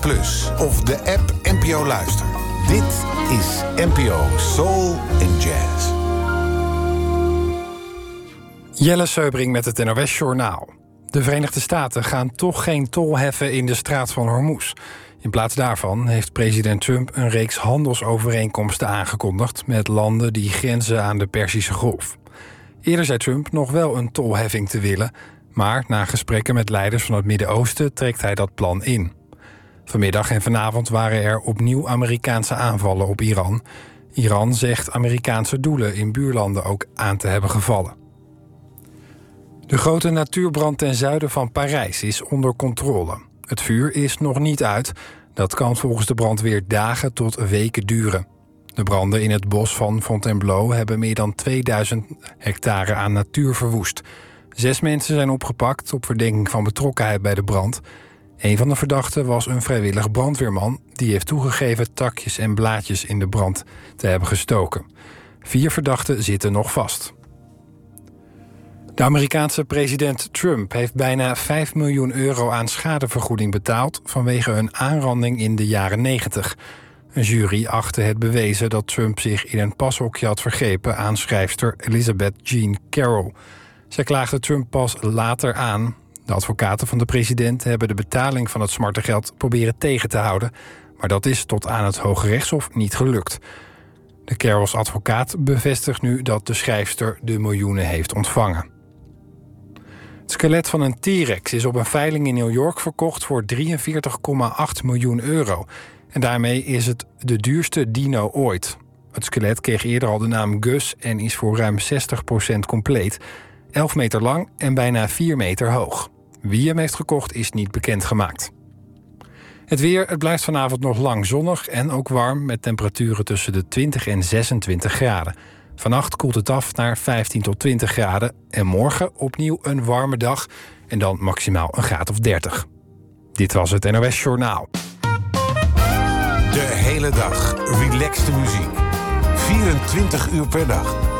Plus of de app NPO Luister. Dit is NPO Soul and Jazz. Jelle Seubring met het NOS Journaal. De Verenigde Staten gaan toch geen tol heffen in de straat van Hormuz. In plaats daarvan heeft president Trump een reeks handelsovereenkomsten aangekondigd met landen die grenzen aan de Perzische Golf. Eerder zei Trump nog wel een tolheffing te willen, maar na gesprekken met leiders van het Midden-Oosten trekt hij dat plan in. Vanmiddag en vanavond waren er opnieuw Amerikaanse aanvallen op Iran. Iran zegt Amerikaanse doelen in buurlanden ook aan te hebben gevallen. De grote natuurbrand ten zuiden van Parijs is onder controle. Het vuur is nog niet uit. Dat kan volgens de brandweer dagen tot weken duren. De branden in het bos van Fontainebleau hebben meer dan 2000 hectare aan natuur verwoest. 6 mensen zijn opgepakt op verdenking van betrokkenheid bij de brand. Een van de verdachten was een vrijwillig brandweerman. Die heeft toegegeven takjes en blaadjes in de brand te hebben gestoken. 4 verdachten zitten nog vast. De Amerikaanse president Trump heeft bijna 5 miljoen euro aan schadevergoeding betaald vanwege een aanranding in de jaren 90. Een jury achtte het bewezen dat Trump zich in een pashokje had vergrepen aan schrijfster Elizabeth Jean Carroll. Zij klaagde Trump pas later aan. De advocaten van de president hebben de betaling van het smartengeld proberen tegen te houden, maar dat is tot aan het Hoge Rechtshof niet gelukt. De Carrolls advocaat bevestigt nu dat de schrijfster de miljoenen heeft ontvangen. Het skelet van een T-Rex is op een veiling in New York verkocht voor 43,8 miljoen euro. En daarmee is het de duurste dino ooit. Het skelet kreeg eerder al de naam Gus en is voor ruim 60% compleet. 11 meter lang en bijna 4 meter hoog. Wie hem heeft gekocht is niet bekendgemaakt. Het weer, het blijft vanavond nog lang zonnig en ook warm met temperaturen tussen de 20 en 26 graden. Vannacht koelt het af naar 15 tot 20 graden. En morgen opnieuw een warme dag. En dan maximaal een graad of 30. Dit was het NOS Journaal. De hele dag relaxte muziek. 24 uur per dag.